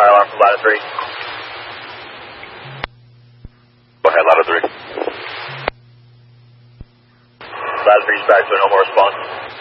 fire alarm from ladder 3. Go ahead, ladder 3. Ladder 3 is back, so no more response.